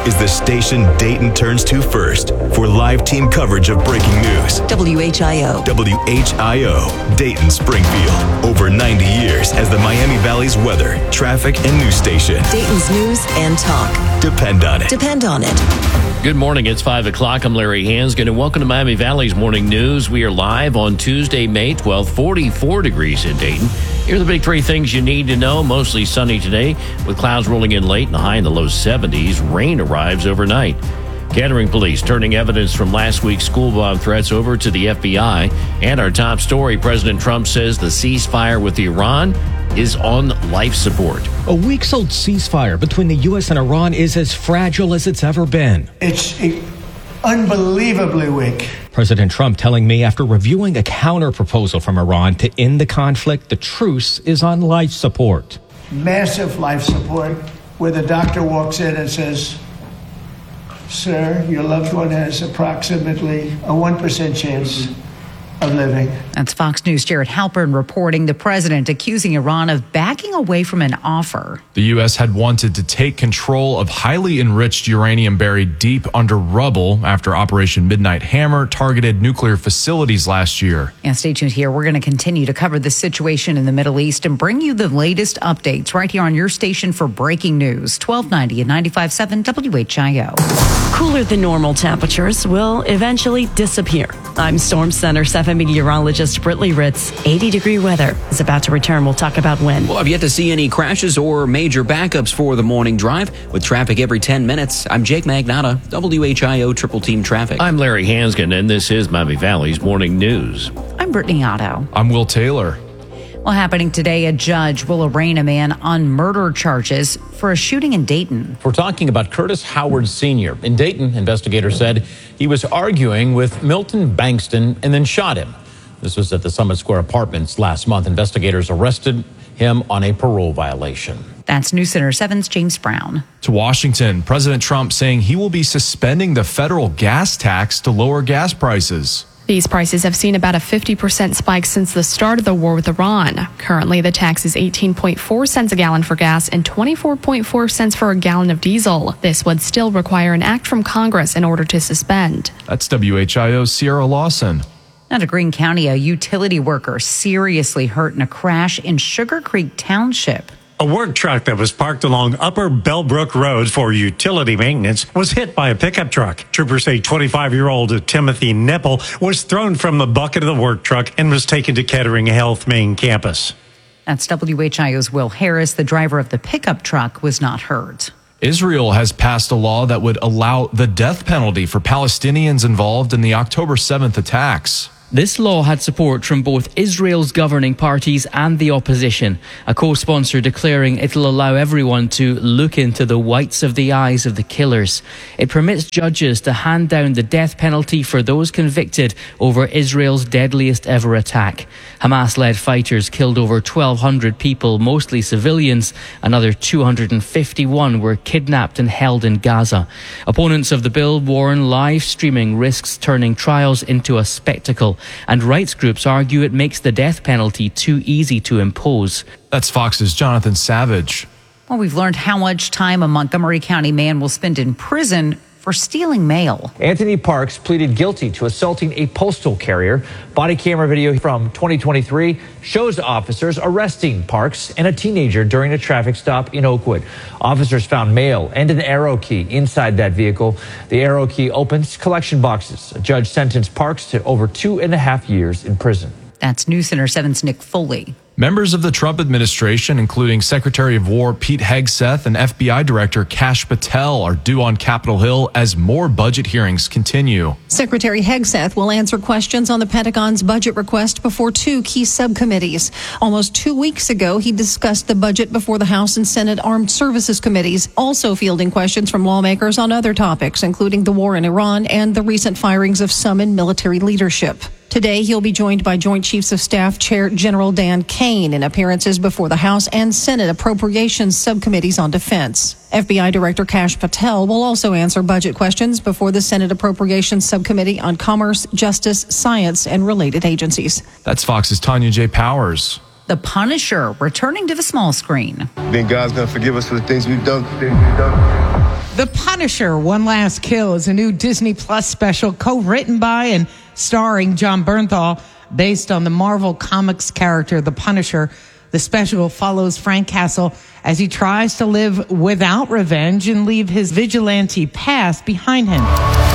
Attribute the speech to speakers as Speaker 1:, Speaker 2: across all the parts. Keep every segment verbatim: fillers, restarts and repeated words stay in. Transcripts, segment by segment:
Speaker 1: is the station Dayton turns to first for live team coverage of breaking news.
Speaker 2: W H I O.
Speaker 1: W H I O, Dayton Springfield. Over ninety years as the Miami Valley's weather, traffic, and news station.
Speaker 2: Dayton's news and talk.
Speaker 1: Depend on it.
Speaker 2: Depend on it.
Speaker 3: Good morning. It's five o'clock. I'm Larry Hansgen, and welcome to Miami Valley's Morning News. We are live on Tuesday, May twelfth, forty-four degrees in Dayton. Here are the big three things you need to know. Mostly sunny today, with clouds rolling in late and a high in the low seventies. Rain arrives overnight. Kettering police turning evidence from last week's school bomb threats over to the F B I. And our top story, President Trump says the ceasefire with Iran is on life support.
Speaker 4: A weeks-old ceasefire between the U S and Iran is as fragile as it's ever been.
Speaker 5: It's unbelievably weak.
Speaker 4: President Trump telling me after reviewing a counter-proposal from Iran to end the conflict, the truce is on life support.
Speaker 5: Massive life support, where the doctor walks in and says, "Sir, your loved one has approximately a one percent chance of living."
Speaker 6: That's Fox News' Jared Halpern reporting. The president accusing Iran of backing away from an offer.
Speaker 7: The U S had wanted to take control of highly enriched uranium buried deep under rubble after Operation Midnight Hammer targeted nuclear facilities last year.
Speaker 6: And stay tuned here. We're going to continue to cover the situation in the Middle East and bring you the latest updates right here on your station for breaking news. twelve ninety and ninety-five point seven W H I O.
Speaker 8: Cooler than normal temperatures will eventually disappear. I'm Storm Center seven meteorologist Britley Ritz. eighty degree weather is about to return. We'll talk about when.
Speaker 9: Well, I've yet to see any crashes or major backups for the morning drive with traffic every ten minutes. I'm Jake Magnotta, W H I O Triple Team Traffic.
Speaker 3: I'm Larry Hansgen, and this is Miami Valley's Morning News.
Speaker 6: I'm Brittany Otto.
Speaker 7: I'm Will Taylor.
Speaker 6: Well, happening today, a judge will arraign a man on murder charges for a shooting in Dayton.
Speaker 10: We're talking about Curtis Howard Senior In Dayton, investigators said he was arguing with Milton Bankston and then shot him. This was at the Summit Square Apartments last month. Investigators arrested him on a parole violation.
Speaker 6: That's News Center seven's James Brown.
Speaker 7: To Washington, President Trump saying he will be suspending the federal gas tax to lower gas prices.
Speaker 11: These prices have seen about a fifty percent spike since the start of the war with Iran. Currently, the tax is eighteen point four cents a gallon for gas and twenty-four point four cents for a gallon of diesel. This would still require an act from Congress in order to suspend.
Speaker 7: That's W H I O's Sierra Lawson.
Speaker 6: Out of Greene County, a utility worker seriously hurt in a crash in Sugar Creek Township.
Speaker 12: A work truck that was parked along Upper Bellbrook Road for utility maintenance was hit by a pickup truck. Troopers say twenty-five-year-old Timothy Nipple was thrown from the bucket of the work truck and was taken to Kettering Health main campus.
Speaker 6: That's W H I O's Will Harris. The driver of the pickup truck was not hurt.
Speaker 7: Israel has passed a law that would allow the death penalty for Palestinians involved in the October seventh attacks.
Speaker 13: This law had support from both Israel's governing parties and the opposition, a co-sponsor declaring it'll allow everyone to look into the whites of the eyes of the killers. It permits judges to hand down the death penalty for those convicted over Israel's deadliest ever attack. Hamas-led fighters killed over twelve hundred people, mostly civilians. Another two hundred fifty-one were kidnapped and held in Gaza. Opponents of the bill warn live streaming risks turning trials into a spectacle. And rights groups argue it makes the death penalty too easy to impose.
Speaker 7: That's Fox's Jonathan Savage.
Speaker 6: Well, we've learned how much time a Montgomery County man will spend in prison for stealing mail.
Speaker 14: Anthony Parks pleaded guilty to assaulting a postal carrier. Body camera video from twenty twenty-three shows officers arresting Parks and a teenager during a traffic stop in Oakwood. Officers found mail and an arrow key inside that vehicle. The arrow key opens collection boxes. A judge sentenced Parks to over two and a half years in prison.
Speaker 6: That's News Center seven's Nick Foley.
Speaker 7: Members of the Trump administration, including Secretary of War Pete Hegseth and F B I Director Kash Patel, are due on Capitol Hill as more budget hearings continue.
Speaker 15: Secretary Hegseth will answer questions on the Pentagon's budget request before two key subcommittees. Almost two weeks ago, he discussed the budget before the House and Senate Armed Services Committees, also fielding questions from lawmakers on other topics, including the war in Iran and the recent firings of some in military leadership. Today, he'll be joined by Joint Chiefs of Staff Chair General Dan Kane in appearances before the House and Senate Appropriations Subcommittees on Defense. F B I Director Kash Patel will also answer budget questions before the Senate Appropriations Subcommittee on Commerce, Justice, Science, and related agencies.
Speaker 7: That's Fox's Tanya J. Powers.
Speaker 6: The Punisher returning to the small screen.
Speaker 16: Then God's going to forgive us for the things we've done. Things we've done. The Punisher, One Last Kill is a new Disney Plus special co-written by and starring Jon Bernthal, based on the Marvel Comics character, The Punisher. The special follows Frank Castle as he tries to live without revenge and leave his vigilante past behind him,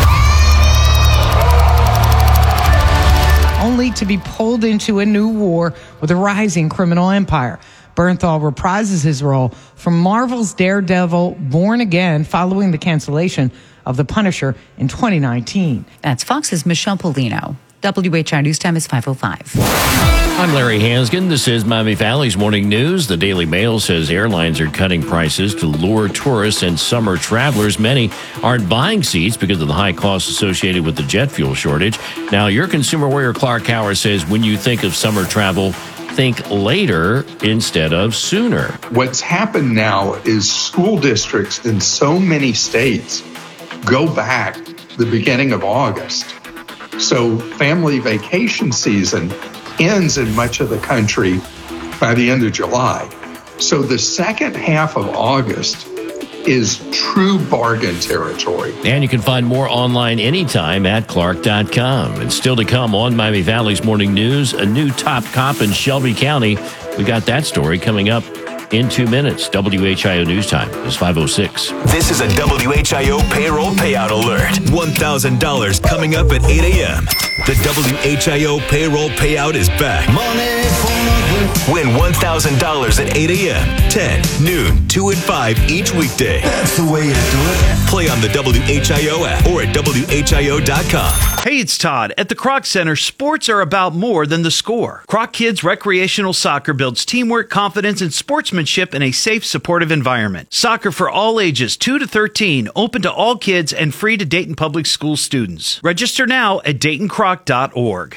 Speaker 16: only to be pulled into a new war with a rising criminal empire. Bernthal reprises his role from Marvel's Daredevil Born Again following the cancellation of The Punisher in twenty nineteen.
Speaker 6: That's Fox's Michelle Polino. W H I News time is five oh five.
Speaker 3: I'm Larry Hansgen. This is Miami Valley's Morning News. The Daily Mail says airlines are cutting prices to lure tourists and summer travelers. Many aren't buying seats because of the high costs associated with the jet fuel shortage. Now, your consumer warrior Clark Howard says when you think of summer travel, think later instead of sooner.
Speaker 17: What's happened now is school districts in so many states go back the beginning of August. So family vacation season ends in much of the country by the end of July. So the second half of August is true bargain territory.
Speaker 3: And you can find more online anytime at clark dot com. And still to come on Miami Valley's Morning News, a new top cop in Shelby County. We got that story coming up in two minutes. W H I O News Time is five oh six.
Speaker 1: This is a W H I O payroll payout alert. one thousand dollars coming up at eight a.m. The W H I O payroll payout is back. Money for Win one thousand dollars at eight a.m., ten, noon, two, and five each weekday. That's the way to do it. Play on the W H I O app or at W H I O dot com.
Speaker 18: Hey, it's Todd. At the Kroc Center, sports are about more than the score. Kroc Kids Recreational Soccer builds teamwork, confidence, and sportsmanship in a safe, supportive environment. Soccer for all ages, two to thirteen, open to all kids and free to Dayton Public School students. Register now at Dayton Kroc dot org.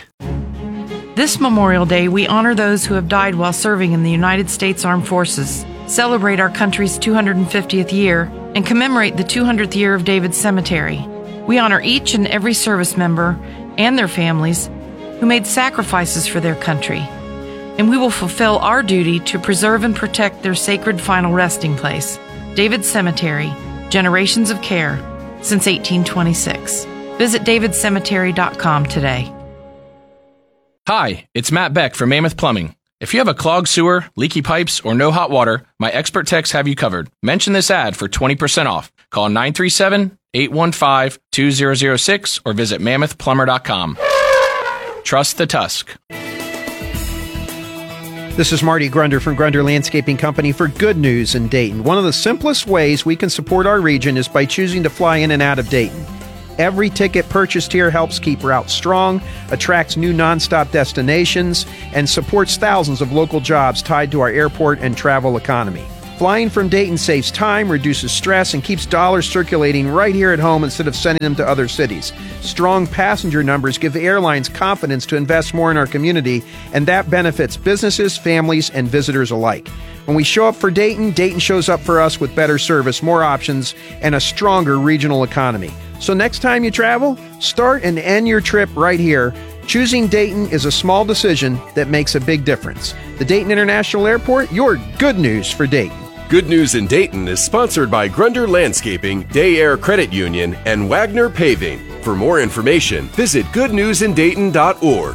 Speaker 19: This Memorial Day, we honor those who have died while serving in the United States Armed Forces, celebrate our country's two hundred fiftieth year, and commemorate the two hundredth year of David's Cemetery. We honor each and every service member and their families who made sacrifices for their country, and we will fulfill our duty to preserve and protect their sacred final resting place, David's Cemetery, generations of care since eighteen twenty-six. Visit david cemetery dot com today.
Speaker 20: Hi, it's Matt Beck from Mammoth Plumbing. If you have a clogged sewer, leaky pipes, or no hot water, my expert techs have you covered. Mention this ad for twenty percent off. Call nine three seven, eight one five, two zero zero six or visit mammoth plumber dot com. Trust the Tusk.
Speaker 21: This is Marty Grunder from Grunder Landscaping Company for Good News in Dayton. One of the simplest ways we can support our region is by choosing to fly in and out of Dayton. Every ticket purchased here helps keep routes strong, attracts new nonstop destinations, and supports thousands of local jobs tied to our airport and travel economy. Flying from Dayton saves time, reduces stress, and keeps dollars circulating right here at home instead of sending them to other cities. Strong passenger numbers give airlines confidence to invest more in our community, and that benefits businesses, families, and visitors alike. When we show up for Dayton, Dayton shows up for us with better service, more options, and a stronger regional economy. So next time you travel, start and end your trip right here. Choosing Dayton is a small decision that makes a big difference. The Dayton International Airport, your good news for Dayton.
Speaker 22: Good News in Dayton is sponsored by Grunder Landscaping, Day Air Credit Union, and Wagner Paving. For more information, visit good news in dayton dot org.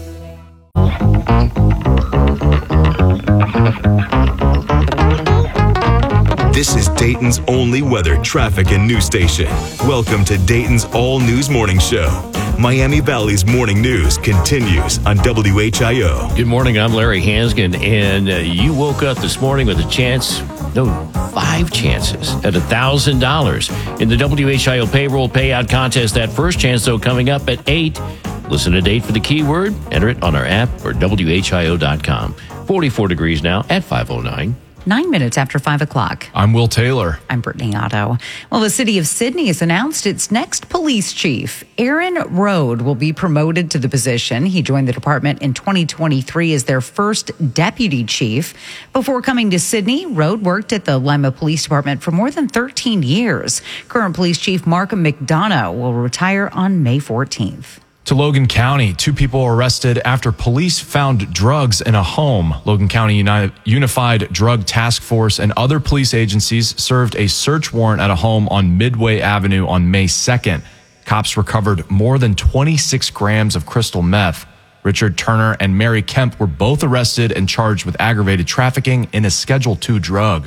Speaker 1: This is Dayton's only weather, traffic, and news station. Welcome to Dayton's All News Morning Show. Miami Valley's morning news continues on W H I O.
Speaker 3: Good morning, I'm Larry Hansgen, and uh, you woke up this morning with a chance, no, five chances at one thousand dollars in the W H I O payroll payout contest. That first chance, though, coming up at eight. Listen to date for the keyword, enter it on our app or W H I O dot com. forty-four degrees now at five oh nine.
Speaker 6: Nine minutes after five o'clock.
Speaker 7: I'm Will Taylor.
Speaker 6: I'm Brittany Otto. Well, the city of Sydney has announced its next police chief. Aaron Rode will be promoted to the position. He joined the department in twenty twenty-three as their first deputy chief. Before coming to Sydney, Rode worked at the Lima Police Department for more than thirteen years. Current police chief Mark McDonough will retire on May fourteenth.
Speaker 7: To Logan County, two people arrested after police found drugs in a home. Logan County Uni- Unified Drug Task Force and other police agencies served a search warrant at a home on Midway Avenue on May second. Cops recovered more than twenty-six grams of crystal meth. Richard Turner and Mary Kemp were both arrested and charged with aggravated trafficking in a Schedule two drug.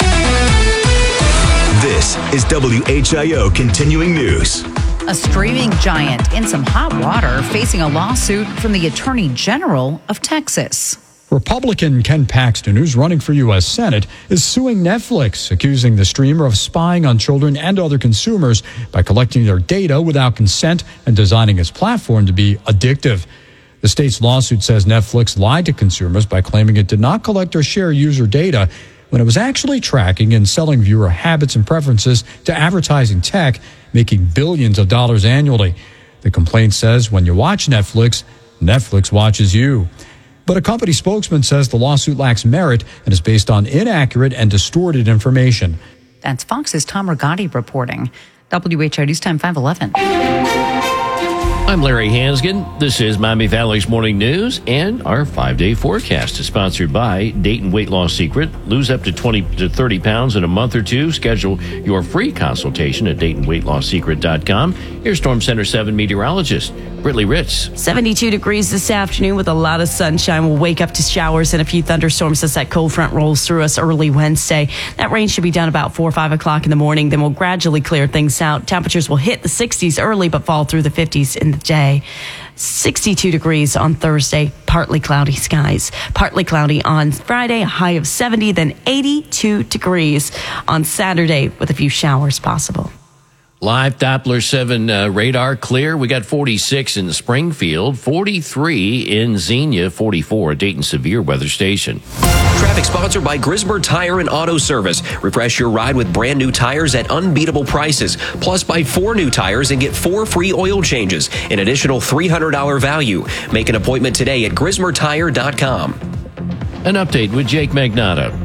Speaker 1: This is W H I O Continuing News.
Speaker 6: A streaming giant in some hot water facing a lawsuit from the Attorney General of Texas.
Speaker 2: Republican Ken Paxton, who's running for U S Senate, is suing Netflix, accusing the streamer of spying on children and other consumers by collecting their data without consent and designing its platform to be addictive. The state's lawsuit says Netflix lied to consumers by claiming it did not collect or share user data when it was actually tracking and selling viewer habits and preferences to advertising tech, making billions of dollars annually. The complaint says when you watch Netflix, Netflix watches you. But a company spokesman says the lawsuit lacks merit and is based on inaccurate and distorted information.
Speaker 6: That's Fox's Tom Rigotti reporting. W H O News Time five eleven.
Speaker 3: I'm Larry Hansgen. This is Miami Valley's Morning News, and our five-day forecast is sponsored by Dayton Weight Loss Secret. Lose up to twenty to thirty pounds in a month or two. Schedule your free consultation at Dayton Weight Loss Secret dot com. Here's Storm Center seven meteorologist Britley Ritz.
Speaker 8: seventy-two degrees this afternoon with a lot of sunshine. We'll wake up to showers and a few thunderstorms as that cold front rolls through us early Wednesday. That rain should be done about four or five o'clock in the morning. Then we'll gradually clear things out. Temperatures will hit the sixties early but fall through the fifties in the day. sixty-two degrees on Thursday, partly cloudy skies. Partly cloudy on Friday, a high of seventy, then eighty-two degrees on Saturday with a few showers possible.
Speaker 3: Live Doppler seven uh, radar clear. We got forty-six in Springfield, forty-three in Xenia, forty-four at Dayton Severe Weather Station.
Speaker 4: Traffic sponsored by Grismer Tire and Auto Service. Refresh your ride with brand new tires at unbeatable prices. Plus, buy four new tires and get four free oil changes. An additional three hundred dollars value. Make an appointment today at Grismer Tire dot com.
Speaker 3: An update with Jake Magnotta.